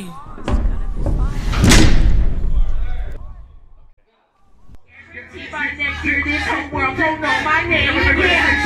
me. Right next to this whole world don't know my name.